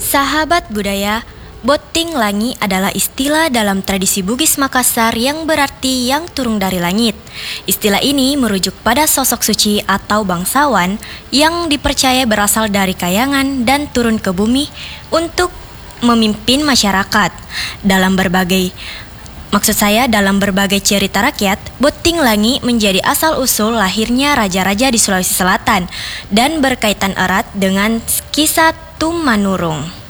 Sahabat budaya, Boting Langi adalah istilah dalam tradisi Bugis Makassar yang berarti yang turun dari langit. Istilah ini merujuk pada sosok suci atau bangsawan yang dipercaya berasal dari kayangan dan turun ke bumi untuk memimpin masyarakat. Dalam berbagai cerita rakyat, Boting Langi menjadi asal-usul lahirnya raja-raja di Sulawesi Selatan dan berkaitan erat dengan kisah Tummanurung.